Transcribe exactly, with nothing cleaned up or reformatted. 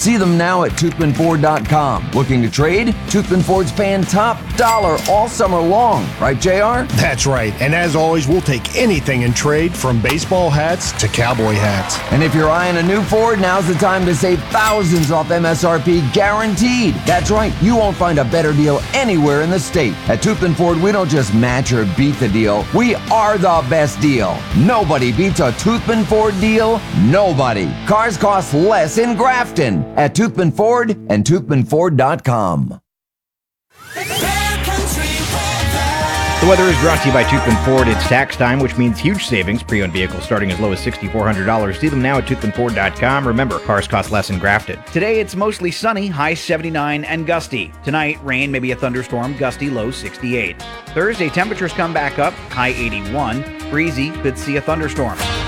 See them now at Toothman Ford dot com. Looking to trade? Toothman Ford's paying top dollar all summer long. Right, J R? That's right. And as always, we'll take anything in trade from baseball hats to cowboy hats. And if you're eyeing a new Ford, now's the time to save thousands off M S R P guaranteed. That's right. You won't find a better deal anywhere in the state. At Toothman Ford, we don't just match or beat the deal. We are the best deal. Nobody beats a Toothman Ford deal. Nobody. Cars cost less in Grafton at Toothman Ford and Toothman Ford dot com. The weather is brought to you by Toothman Ford. It's tax time, which means huge savings. Pre-owned vehicles starting as low as six thousand four hundred dollars. See them now at Toothman Ford dot com. Remember, cars cost less in Grafton. Today, it's mostly sunny, high seventy-nine and gusty. Tonight, rain, maybe a thunderstorm, gusty, low sixty-eight. Thursday, temperatures come back up, high eighty-one. Breezy, could see a thunderstorm.